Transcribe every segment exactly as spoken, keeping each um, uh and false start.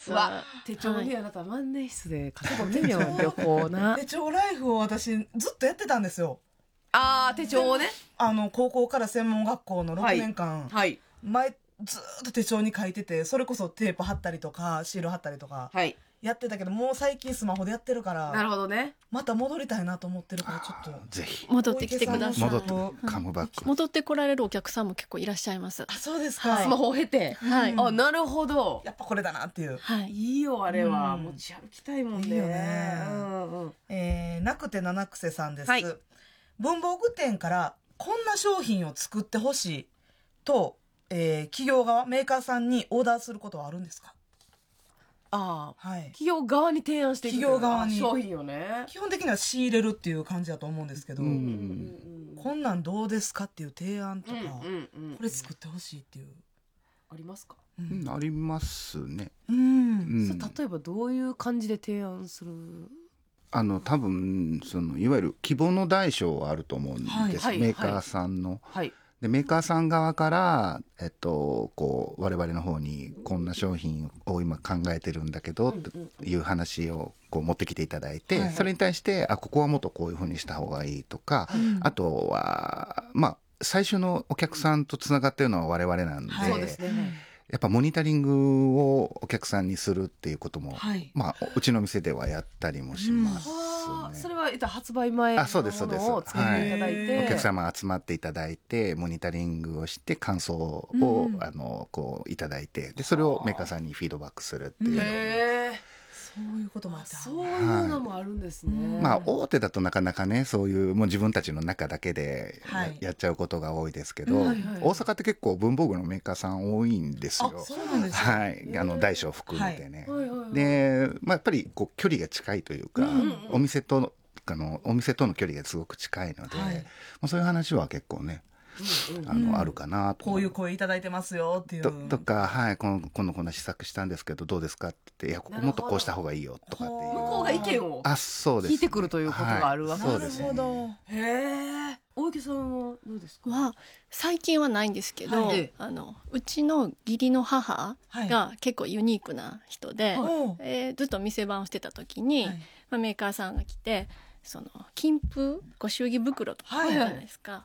うわ手帳にあなた万年筆で書き込んでみよう旅行な手帳ライフを私ずっとやってたんですよ。 あー手帳をねあの高校から専門学校のろくねんかん、 はい、はい、 前ずっと手帳に書いてて、それこそテープ貼ったりとかシール貼ったりとかやってたけど、もう最近スマホでやってるから、 なるほどね、 また戻りたいなと思ってるから、ちょっとぜひ戻ってきてください。 戻ってカムバック、 戻ってこられるお客さんも結構いらっしゃいます。 あ、そうですか、 はい、 スマホを経て、 はい、 あ、なるほど、 やっぱこれだなっていう、 はい、 いいよあれは、 うん、 持ち歩きたいもんね。 いいよね、 うんうん、 えー、なくて七癖さんです、 はい、 文房具店からこんな商品を作ってほしいと、えー、企業側メーカーさんにオーダーすることはあるんですか？ あ、 はい、 企業側に提案していく企業側に商品をね、 基本的には仕入れるっていう感じだと思うんですけど、 うんうんうん、こんなんどうですかっていう提案とか、 うんうんうん、 これ作ってほしいっていうありますか？ うん、ありますね、 うんうん、 それ例えばどういう感じで提案する？ あの多分そのいわゆる希望の大小はあると思うんです、はいはい、メーカーさんの、はい、でメーカーさん側から、えっと、こう我々の方にこんな商品を今考えてるんだけど、うん、という話をこう持ってきていただいて、はいはい、それに対してあここはもっとこういうふうにした方がいいとか、うん、あとはまあ最初のお客さんとつながってるのは我々なんで、はい、そうですね、やっぱモニタリングをお客さんにするっていうことも、はい、まあうちの店ではやったりもしますね。 うん、それは発売前のものを作っていただいて、 はい、お客様集まっていただいてモニタリングをして感想を、うん、あのこういただいて、でそれをメーカーさんにフィードバックするっていうのを、 へー、 そういうこともあった。 そういうのもあるんですね。 はい、まあ大手だとなかなかねそういうもう自分たちの中だけで や,、はい、やっちゃうことが多いですけど、はいはいはい、大阪って結構文房具のメーカーさん多いんですよ。 あ、そうなんですか。はい、あの大小含めてね。はいはいはいはい、で、まあ、やっぱりこう距離が近いというか、うんうん、お店とのあのお店との距離がすごく近いので、はい、まあ、そういう話は結構ね、うんうん、あの、うん、あるかなと。 こういう声いただいてますよっていうと, とか、はい、このこのこんな試作したんですけどどうですかって言って、いやここもっとこうした方がいいよとかっていう向こうが意見を聞いてくるということがあるわけですね。 なるほど。 へえ。大池さんはどうですか？ は最近はないんですけど、はい、あのうちの義理の母が結構ユニークな人で、はい、えー、ずっと店番をしてた時に、はい、まあ、メーカーさんが来てその金封ご祝儀袋とかあるじゃないですか、はい、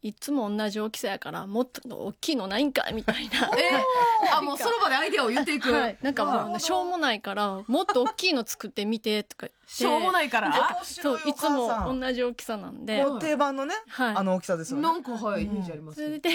いつも同じ大きさやからもっと大きいのないんかみたいな、 えー、あもうその場でアイデアを言っていく、 はい、なんかもう、ね、しょうもないからもっと大きいの作ってみてとかしょうもないからそういつも同じ大きさなんで定番のね、はい、あの大きさですよね。 なんかはい、イメージあります。 それで